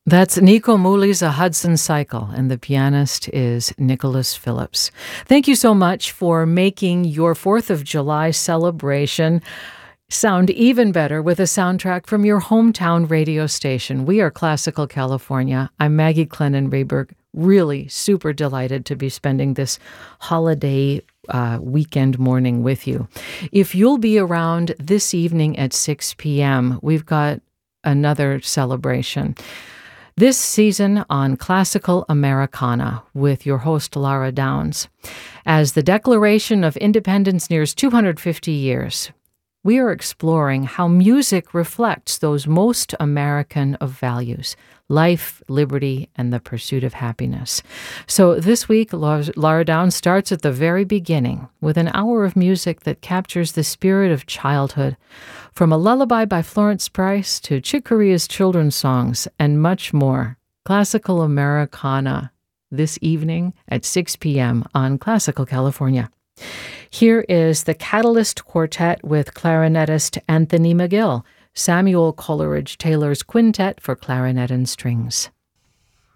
That's Nico Muhly's A Hudson Cycle, and the pianist is Nicholas Phillips. Thank you so much for making your 4th of July celebration sound even better with a soundtrack from your hometown radio station. We are Classical California. I'm Maggie Clennon-Rayberg. Really super delighted to be spending this holiday weekend morning with you. If you'll be around this evening at 6 p.m., we've got another celebration. This season on Classical Americana with your host, Lara Downs. As the Declaration of Independence nears 250 years, we are exploring how music reflects those most American of values: life, liberty, and the pursuit of happiness. So this week, Lara Downs starts at the very beginning with an hour of music that captures the spirit of childhood, from a lullaby by Florence Price to Chick Corea's children's songs and much more. Classical Americana this evening at 6 p.m. on Classical California. Here is the Catalyst Quartet with clarinetist Anthony McGill, Samuel Coleridge Taylor's Quintet for Clarinet and Strings.